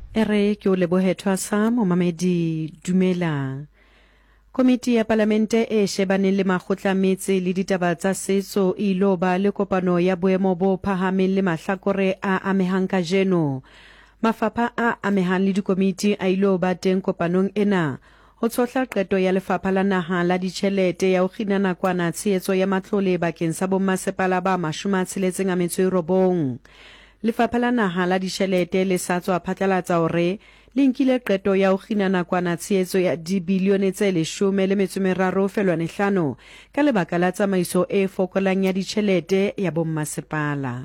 Ere ke o lebohethwa sa momamedi dumela. Komiti ya Palamente e shebaneng le makgotla metse le ditaba tsa setso e ilo ba le kopano ya boemo bo phahameng le mahlakore a amehang kajeno. Mafapha a amehang le dikomiti a ilo ba teng kopanong ena ho tsohla qeto ya Lefapha la Naha la Ditjhelete ya ho kgina nakwana tshehetso ya matlole bakeng sa bommasepala ba 69. Lefapha la Naha la Ditjhelete le sa tswa phatlalatsa hore le nkile qeto ya ho kgina nakwana tshehetso ya dibilione tse 13.5 ka lebaka la tsamaiso e fokolang ya ditjhelete ya bommasepala.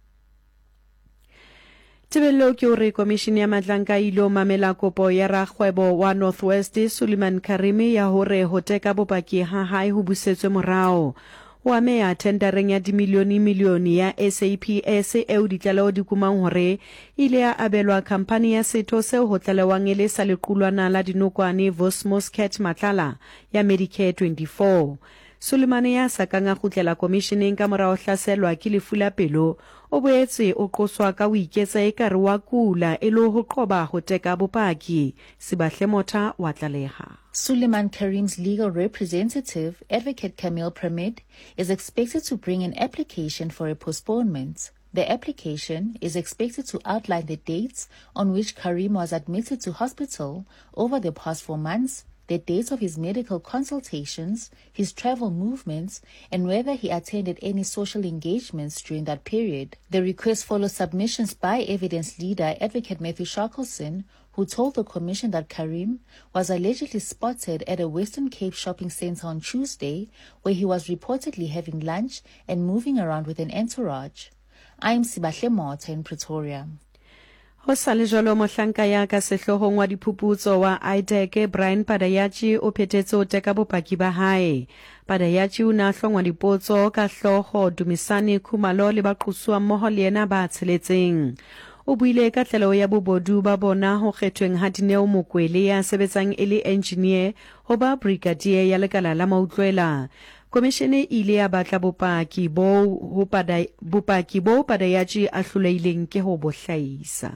Tebello ke hore komishini ya Matlanka ilo mamela kopo ya rakgwebo wa Northwest Suleiman Karimi ya hore ho teka bopaki ha hae ho busetswe morao. O ameha tendereng ya dimilione ya SAPS eo ditlaleho di kumang hore ile ya abelwa khampani ya setho seo ho tlalewang e le sa lequlwana la dinokwane Vosmoscat Matlala ya Medicare 24. Sulemane ya sakang a kgutlela komishineng ka morao hlaselwa ke lefu la pelo o boetse o qoswa ka ho iketsa ekare wa kula e le ho qoba ho teka bopaki. Sibahle Motha wa tlaleha. Suleiman Karim's legal representative, Advocate Camille Pramid, is expected to bring an application for a postponement. The application is expected to outline the dates on which Karim was admitted to hospital over the past 4 months, the dates of his medical consultations, his travel movements, and whether he attended any social engagements during that period. The request follows submissions by evidence leader Advocate Matthew Shackleson, who told the commission that Karim was allegedly spotted at a Western Cape shopping centre on Tuesday, where he was reportedly having lunch and moving around with an entourage. I am Sibahle Motha in Pretoria. Ho sale jalo mohlanka ya ka sehlohong wa diphuputso wa IDEC Brian Padayachi o phethetse ho teka bopaki ba hae. Padayachi o na hlongwa dipotso ka hloho Dumisani Khumalo le baqosuwa mmoho le yena ba tsheletseng. O buile ka tlelo ya bobodu ba bona ho kgethweng ha Dineo Mokwele ya sebetsang e le engineer ho ba brigadier ya lekala la mautlwela. Komishene ile ya batla bopaki bo Padayachi a hloleileng ke ho bohlahisa.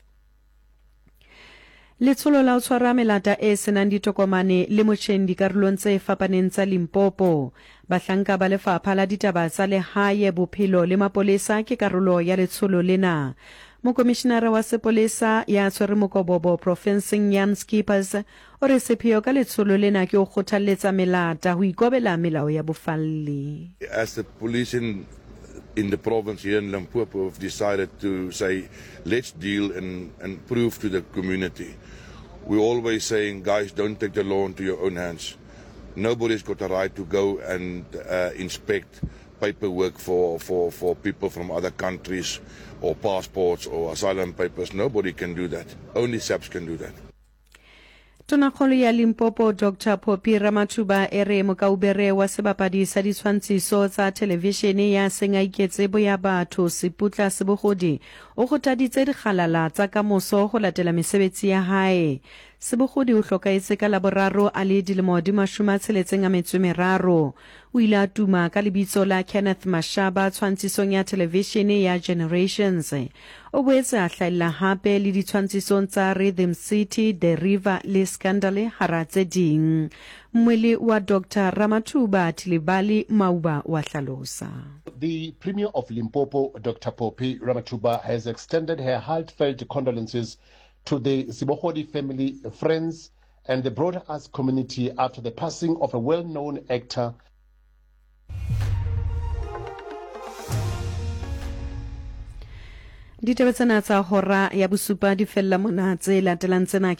Letsholo la ho tshwara melata e senang ditokomane le motjheng dikarolong tse fapaneng tsa Limpopo. Bahlanka ba lefapha la ditaba tsa lehae, bophelo le mapolesa ke karolo ya letsholo lena. Mokomishenara wa sepolesa ya tshwere mokobobo Professing Jan Skippers o re sepheo ka letsholo lena ke ho kgothalletsa melata ho ikobela melao ya bofalli. As the police in the province here in Limpopo have decided to say, let's deal and prove to the community. We're always saying, guys, don't take the law into your own hands. Nobody's got a right to go and inspect paperwork for people from other countries or passports or asylum papers. Nobody can do that. Only SAPS can do that. Tonakgolo ya Limpopo Dr. Phophi Ramathuba ere mokaubere wa sebapadi sa ditshwantshiso tsa televishene ya Sengaiketse boya batho Seputla Sebogodi o kgothaditse dikgalala tsa kamoso go latela mesebetsi ya hae. Sebogodi o hlokaetse ka laboraro a le dilemo di 63. O ile a tuma ka lebitso la Kenneth Mashaba tshwantshisong ya televishene ya Generations. O boetse a hlaela hape le ditshwantshisong tsa Rhythm City, The River le Scandal hara tse ding. Mwele wa Dr. Ramathuba Tilibali Mauba wa hlalosa. The Premier of Limpopo, Dr. Phophi Ramathuba, has extended her heartfelt condolences to the Sebogodi family, friends, and the broader arts community after the passing of a well-known actor. Ditaba tsena tsa hora ya bosupa di fella mona tse latelang tsena